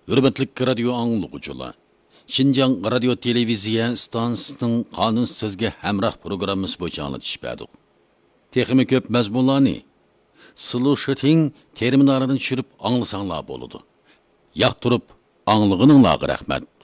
Hürmetlik radio anlıqıcılar. Şinjan radio televiziya stansiyasının qanun sizge hemrah programımız boyunca anlatış berdik. Texmi köp məzmunlarni Slushiting terminalini tushirib anglasanlar bo'ladi. Yaqtirib anglığınınla rahmat.